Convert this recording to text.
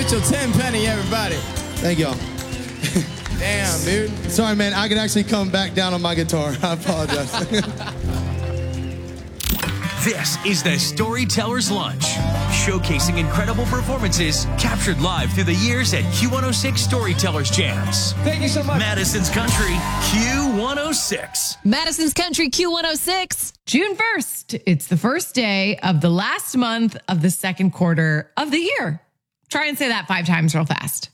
Mitchell Tenpenny, everybody. Thank y'all. Damn, dude. Sorry, man. I could actually come back down on my guitar. I apologize. This is the Storyteller's Lunch, showcasing incredible performances captured live through the years at Q106 Storytellers Jams. Thank you so much. Madison's Country Q106. Madison's Country Q106. June 1st. It's the first day of the last month of the second quarter of the year. Try and say that 5 times real fast.